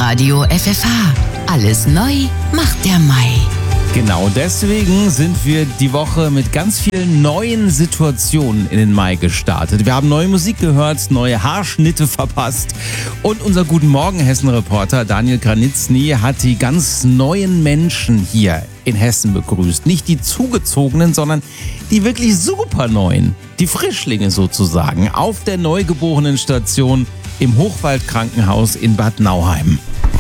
Live-Radio FFH. Alles neu macht der Mai. Genau deswegen sind wir die Woche mit ganz vielen neuen Situationen in den Mai gestartet. Wir haben neue Musik gehört, neue Haarschnitte verpasst und unser Guten Morgen Hessen-Reporter Daniel Granitzny hat die ganz neuen Menschen hier in Hessen begrüßt. Nicht die Zugezogenen, sondern die wirklich super Neuen, die Frischlinge sozusagen, auf der Neugeborenenstation im Hochwald-Krankenhaus in Bad Nauheim.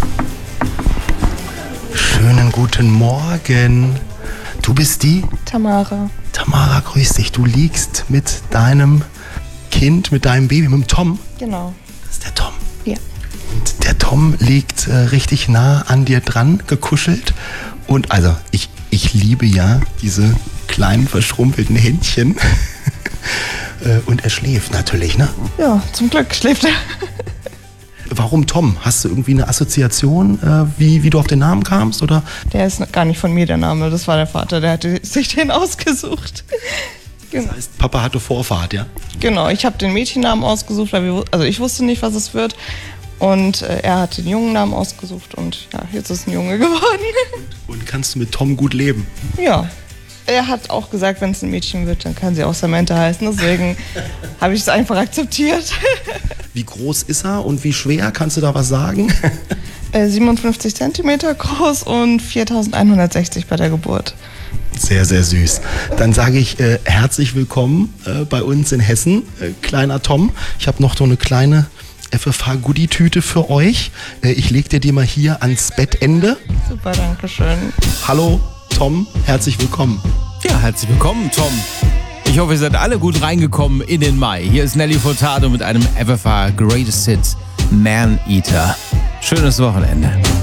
Schönen guten Morgen. Du bist die? Tamara. Tamara, grüß dich. Du liegst mit deinem Kind, mit deinem Baby, mit dem Tom. Genau. Das ist der Tom. Ja. Und der Tom liegt richtig nah an dir dran, gekuschelt. Und also, ich liebe ja diese kleinen, verschrumpelten Händchen. Und er schläft natürlich, ne? Ja, zum Glück schläft er. Warum Tom? Hast du irgendwie eine Assoziation, wie du auf den Namen kamst, oder? Der ist gar nicht von mir, der Name. Das war der Vater, der hatte sich den ausgesucht. Genau. Das heißt, Papa hatte Vorfahrt, ja? Genau, ich habe den Mädchennamen ausgesucht, weil ich wusste nicht, was es wird. Und er hat den Jungennamen ausgesucht und ja, jetzt ist ein Junge geworden. Und kannst du mit Tom gut leben? Ja. Er hat auch gesagt, wenn es ein Mädchen wird, dann kann sie auch Samantha heißen. Deswegen habe ich es einfach akzeptiert. Wie groß ist er und wie schwer? Kannst du da was sagen? 57 Zentimeter groß und 4160 bei der Geburt. Sehr, sehr süß. Dann sage ich herzlich willkommen bei uns in Hessen, kleiner Tom. Ich habe noch so eine kleine FFH-Goodie-Tüte für euch. Ich lege dir die mal hier ans Bettende. Super, danke schön. Hallo Tom, herzlich willkommen. Ja, herzlich willkommen, Tom. Ich hoffe, ihr seid alle gut reingekommen in den Mai. Hier ist Nelly Furtado mit einem FFH Greatest Hits Man Eater. Schönes Wochenende.